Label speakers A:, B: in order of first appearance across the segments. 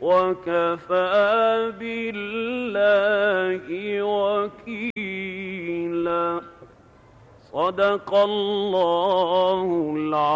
A: وكفى بالله وكيلا. صدق الله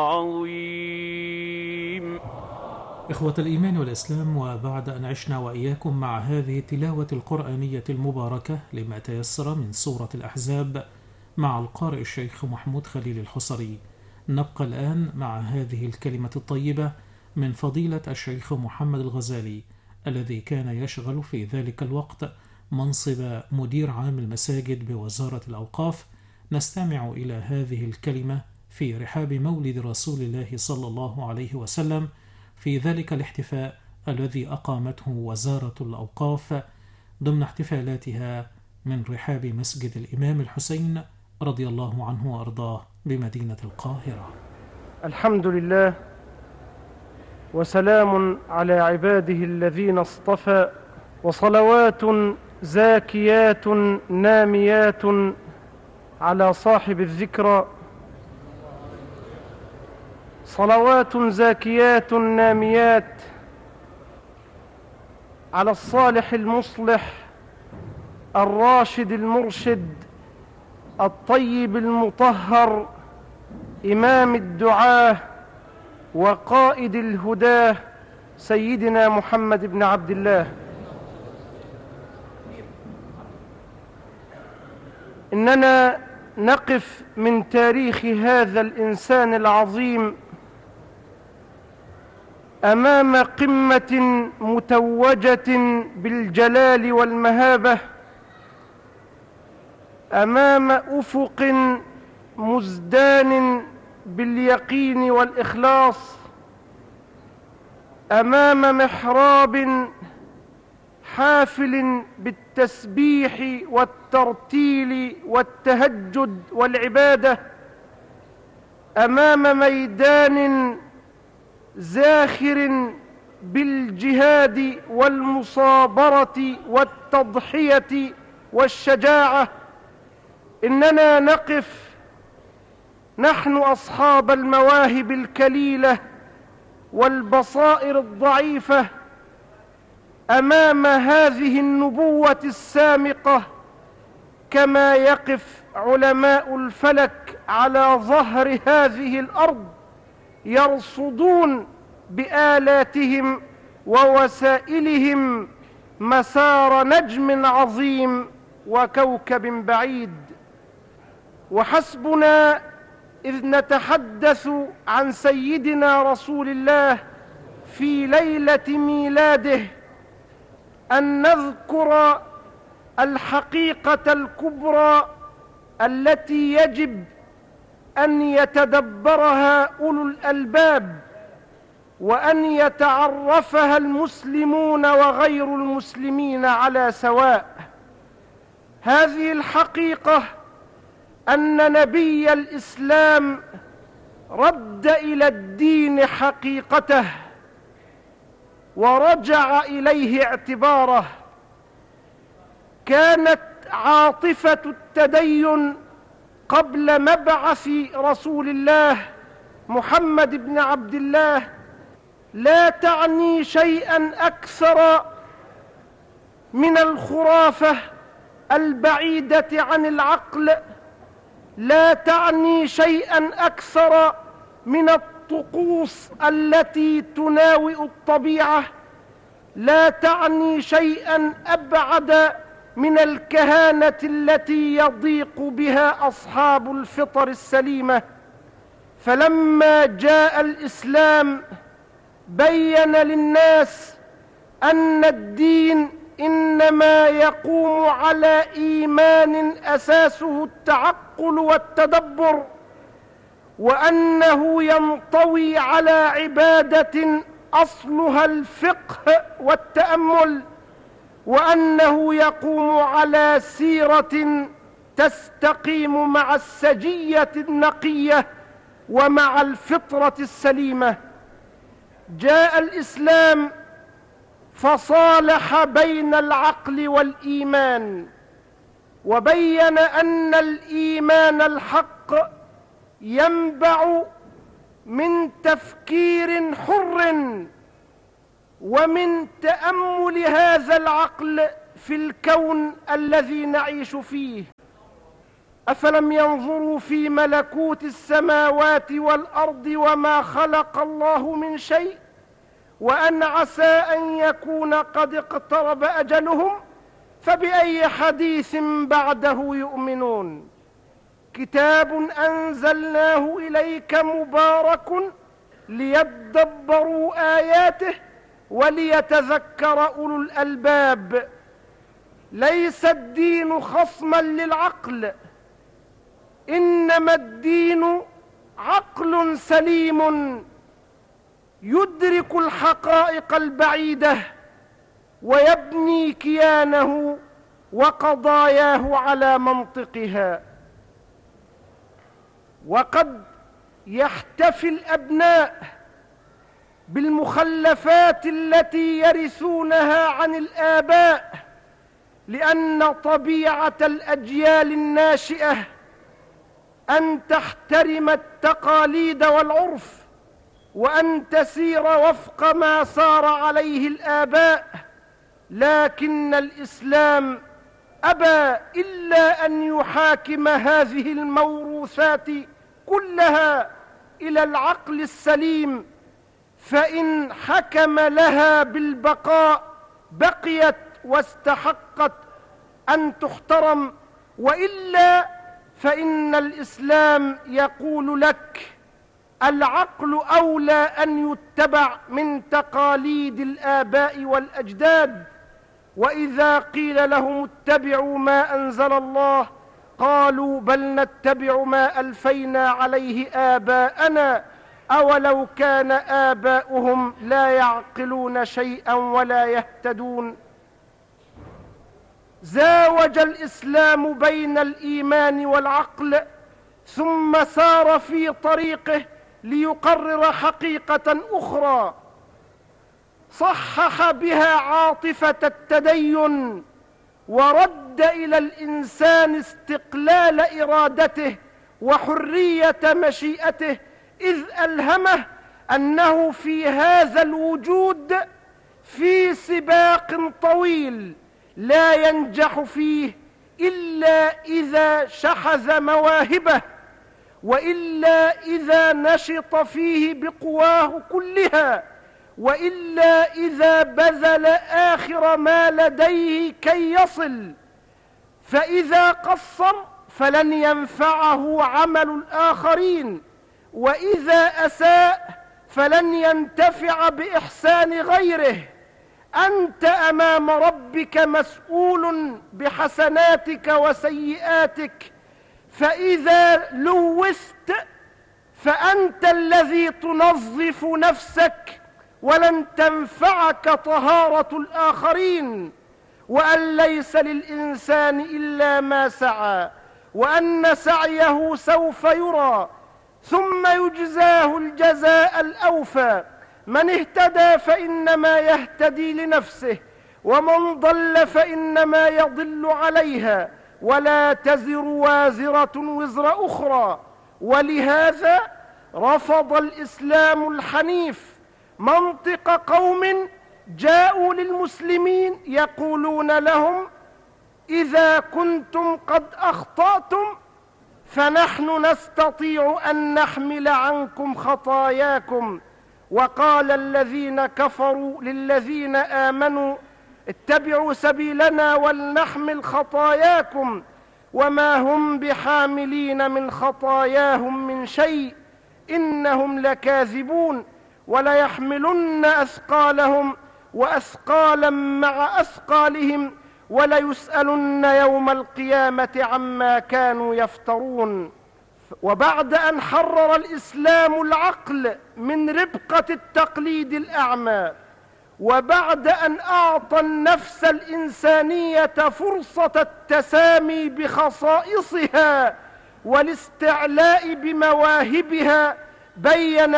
A: العظيم.
B: إخوة الإيمان والإسلام، وبعد أن عشنا وإياكم مع هذه التلاوة القرآنية المباركة لما تيسر من سورة الأحزاب مع القارئ الشيخ محمود خليل الحصري، نبقى الآن مع هذه الكلمة الطيبة من فضيلة الشيخ محمد الغزالي، الذي كان يشغل في ذلك الوقت منصب مدير عام المساجد بوزارة الأوقاف. نستمع إلى هذه الكلمة في رحاب مولد رسول الله صلى الله عليه وسلم في ذلك الاحتفاء الذي أقامته وزارة الأوقاف ضمن احتفالاتها من رحاب مسجد الإمام الحسين رضي الله عنه وأرضاه بمدينة القاهرة.
C: الحمد لله، وسلام على عباده الذين اصطفى، وصلوات زاكيات ناميات على صاحب الذكرى. صلوات زاكيات ناميات على الصالح المصلح الراشد المرشد الطيب المطهر، إمام الدعاة وقائد الهداه، سيدنا محمد بن عبد الله. إننا نقف من تاريخ هذا الإنسان العظيم أمام قمة متوجة بالجلال والمهابة، أمام أفق مزدان باليقين والإخلاص، أمام محراب حافل بالتسبيح والترتيل والتهجد والعبادة، أمام ميدان زاخر بالجهاد والمصابرة والتضحية والشجاعة. إننا نقف نحن أصحاب المواهب الكليلة والبصائر الضعيفة أمام هذه النبوة السامقة، كما يقف علماء الفلك على ظهر هذه الأرض يرصدون بآلاتهم ووسائلهم مسار نجم عظيم وكوكب بعيد. وحسبنا إذ نتحدث عن سيدنا رسول الله في ليلة ميلاده أن نذكر الحقيقة الكبرى التي يجب أن يتدبرها أولو الألباب، وأن يتعرفها المسلمون وغير المسلمين على سواء. هذه الحقيقة أن نبي الإسلام رد إلى الدين حقيقته ورجع إليه اعتباره. كانت عاطفة التدين قبل مبعث رسول الله محمد بن عبد الله لا تعني شيئا أكثر من الخرافة البعيدة عن العقل، لا تعني شيئا أكثر من الطقوس التي تناوئ الطبيعة، لا تعني شيئا أبعد من الكهانة التي يضيق بها أصحاب الفطر السليمة. فلما جاء الإسلام بين للناس أن الدين إنما يقوم على إيمان أساسه التعقل والتدبر، وأنه ينطوي على عبادة أصلها الفقه والتأمل، وأنه يقوم على سيرة تستقيم مع السجية النقية ومع الفطرة السليمة. جاء الإسلام فصالح بين العقل والإيمان، وبين أن الإيمان الحق ينبع من تفكير حر ومن تأمل هذا العقل في الكون الذي نعيش فيه. أفلم ينظروا في ملكوت السماوات والأرض وما خلق الله من شيء وأن عسى أن يكون قد اقترب أجلهم فبأي حديث بعده يؤمنون. كتاب أنزلناه إليك مبارك ليدبروا آياته وليتذكر أولو الألباب. ليس الدين خصما للعقل، إنما الدين عقل سليم يدرك الحقائق البعيدة ويبني كيانه وقضاياه على منطقها. وقد يحتفي الأبناء بالمخلفات التي يرثونها عن الآباء، لأن طبيعة الأجيال الناشئة أن تحترم التقاليد والعرف وأن تسير وفق ما سار عليه الآباء، لكن الإسلام أبى إلا أن يحاكم هذه الموروثات كلها إلى العقل السليم، فإن حكم لها بالبقاء بقيت واستحقت أن تحترم، وإلا فإن الإسلام يقول لك العقل أولى أن يتبع من تقاليد الآباء والأجداد. وإذا قيل لهم اتبعوا ما أنزل الله قالوا بل نتبع ما ألفينا عليه آباءنا أولو كان آباؤهم لا يعقلون شيئا ولا يهتدون. زاوج الإسلام بين الإيمان والعقل ثم سار في طريقه ليقرر حقيقة أخرى صحح بها عاطفة التدين ورد إلى الإنسان استقلال إرادته وحرية مشيئته، إذ ألهمه أنه في هذا الوجود في سباق طويل لا ينجح فيه إلا إذا شحذ مواهبه، وإلا إذا نشط فيه بقواه كلها، وإلا إذا بذل آخر ما لديه كي يصل. فإذا قصر فلن ينفعه عمل الآخرين، وإذا أساء فلن ينتفع بإحسان غيره. أنت أمام ربك مسؤول بحسناتك وسيئاتك، فإذا لوثت فأنت الذي تنظف نفسك ولن تنفعك طهارة الآخرين. وأن ليس للإنسان إلا ما سعى وأن سعيه سوف يرى ثم يجزاه الجزاء الأوفى. من اهتدى فإنما يهتدي لنفسه ومن ضل فإنما يضل عليها ولا تزر وازرة وزر أخرى. ولهذا رفض الإسلام الحنيف منطق قوم جاءوا للمسلمين يقولون لهم إذا كنتم قد أخطأتم فنحن نستطيع أن نحمل عنكم خطاياكم. وقال الذين كفروا للذين آمنوا اتبعوا سبيلنا ولنحمل خطاياكم وما هم بحاملين من خطاياهم من شيء إنهم لكاذبون وليحملن أثقالهم وأثقالا مع أثقالهم وليسألن يوم القيامة عما كانوا يفترون. وبعد أن حرر الإسلام العقل من ربقة التقليد الأعمى، وبعد أن أعطى النفس الإنسانية فرصة التسامي بخصائصها والاستعلاء بمواهبها، بين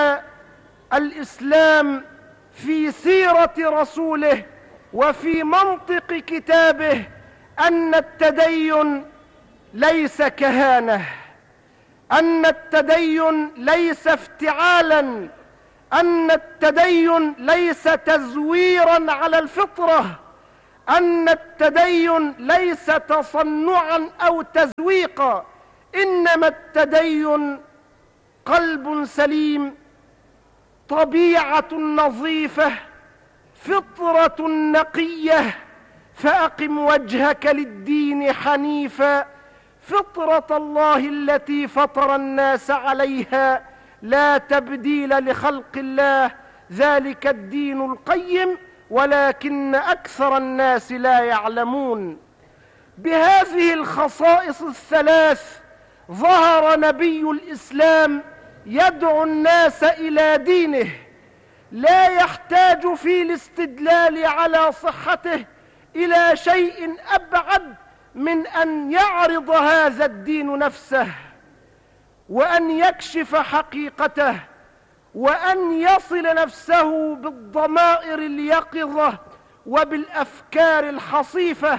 C: الإسلام في سيرة رسوله وفي منطق كتابه أن التدين ليس كهانة، أن التدين ليس افتعالا، أن التدين ليس تزويرا على الفطرة، أن التدين ليس تصنعا أو تزويقا، إنما التدين قلب سليم، طبيعة نظيفة، فطرة نقية. فأقم وجهك للدين حنيفا، فطرة الله التي فطر الناس عليها، لا تبديل لخلق الله، ذلك الدين القيم ولكن أكثر الناس لا يعلمون. بهذه الخصائص الثلاث ظهر نبي الإسلام يدعو الناس إلى دينه، لا يحتاج في الاستدلال على صحته إلى شيء أبعد من أن يعرض هذا الدين نفسه، وأن يكشف حقيقته، وأن يصل نفسه بالضمائر اليقظة وبالأفكار الحصيفة.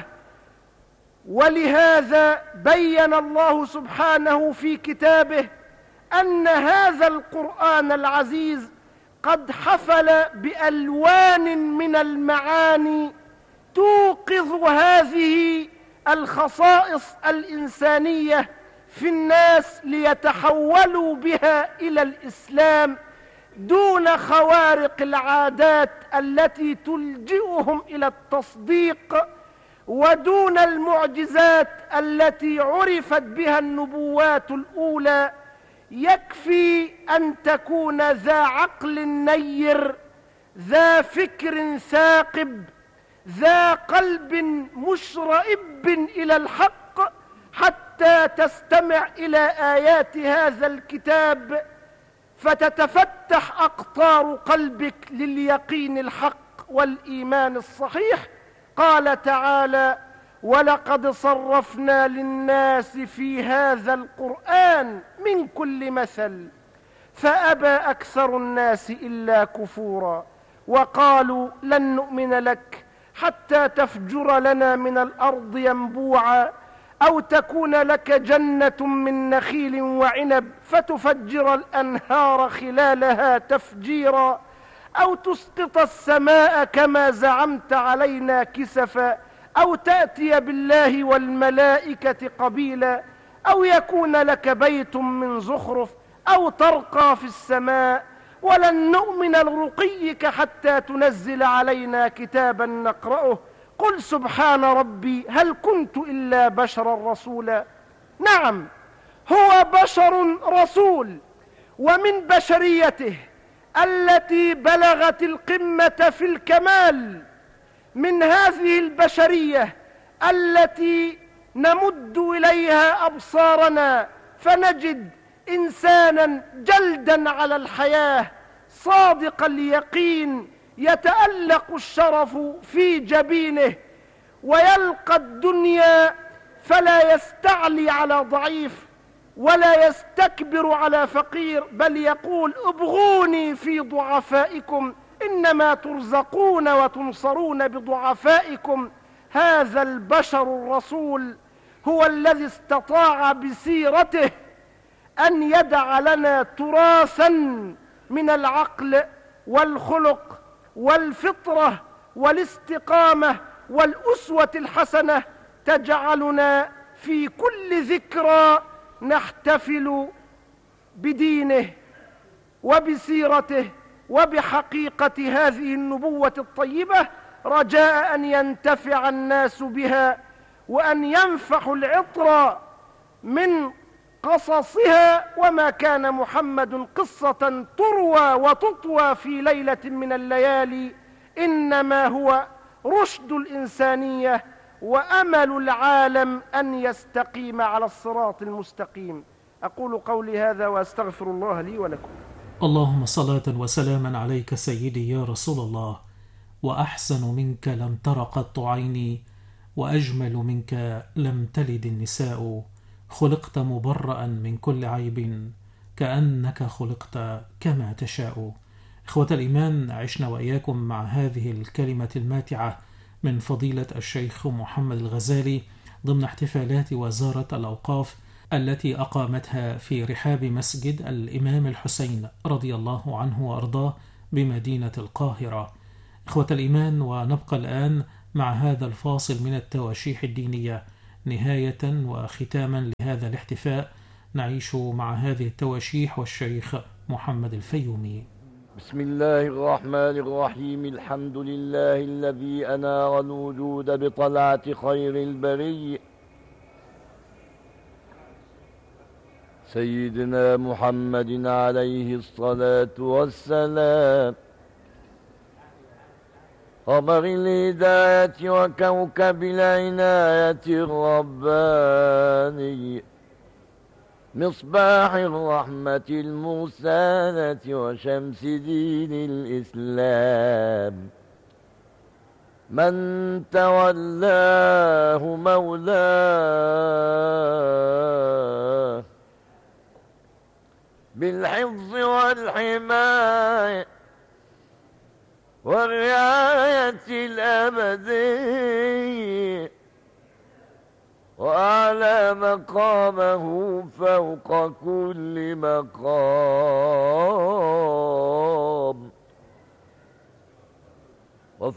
C: ولهذا بين الله سبحانه في كتابه أن هذا القرآن العزيز قد حفل بألوان من المعاني توقظ هذه الخصائص الإنسانية في الناس ليتحولوا بها إلى الإسلام دون خوارق العادات التي تلجئهم إلى التصديق، ودون المعجزات التي عرفت بها النبوات الأولى. يكفي أن تكون ذا عقل نير، ذا فكر ثاقب، ذا قلب مشرئب إلى الحق، حتى تستمع إلى آيات هذا الكتاب فتتفتح أقطار قلبك لليقين الحق والإيمان الصحيح. قال تعالى: ولقد صرفنا للناس في هذا القرآن من كل مثل فأبى أكثر الناس إلا كفورا، وقالوا لن نؤمن لك حتى تفجر لنا من الأرض ينبوعا، أو تكون لك جنة من نخيل وعنب فتفجر الأنهار خلالها تفجيرا، أو تسقط السماء كما زعمت علينا كسفا، أو تأتي بالله والملائكة قبيلا، أو يكون لك بيت من زخرف، أو ترقى في السماء، ولن نؤمن لرقيك حتى تنزل علينا كتابا نقرأه. قل سبحان ربي هل كنت إلا بشرا رسولا. نعم، هو بشر رسول، ومن بشريته التي بلغت القمة في الكمال، من هذه البشرية التي نمد إليها أبصارنا فنجد إنسانا جلدا على الحياة، صادق اليقين، يتألق الشرف في جبينه، ويلقى الدنيا فلا يستعلي على ضعيف ولا يستكبر على فقير، بل يقول: ابغوني في ضعفائكم إنما ترزقون وتنصرون بضعفائكم. هذا البشر الرسول هو الذي استطاع بسيرته أن يدع لنا تراثا من العقل والخلق والفطرة والاستقامة والأسوة الحسنة، تجعلنا في كل ذكرى نحتفل بدينه وبسيرته وبحقيقة هذه النبوة الطيبة، رجاء أن ينتفع الناس بها وأن ينفحوا العطر من قصصها. وما كان محمد قصة تروى وتطوى في ليلة من الليالي، إنما هو رشد الإنسانية وأمل العالم أن يستقيم على الصراط المستقيم. أقول قولي هذا وأستغفر الله لي ولكم.
B: اللهم صلاة وسلاما عليك سيدي يا رسول الله، وأحسن منك لم تر قط عيني، وأجمل منك لم تلد النساء، خلقت مبرأ من كل عيب، كأنك خلقت كما تشاء. إخوة الإيمان، عشنا وإياكم مع هذه الكلمة الماتعة من فضيلة الشيخ محمد الغزالي ضمن احتفالات وزارة الأوقاف التي أقامتها في رحاب مسجد الإمام الحسين رضي الله عنه وأرضاه بمدينة القاهرة. إخوة الإيمان، ونبقى الآن مع هذا الفاصل من التواشيح الدينية. نهاية وختاما لهذا الاحتفاء نعيش مع هذه التواشيح والشيخ محمد الفيومي.
D: بسم الله الرحمن الرحيم. الحمد لله الذي أنار الوجود بطلعة خير البري سيدنا محمد عليه الصلاة والسلام، قمر الهداية وكوكب العناية الرباني، مصباح الرحمة المرسلة وشمس دين الإسلام، من تولاه مولاه بالحفظ والحماية والرعاية الأبدية، وأعلى مقامه فوق كل مقام.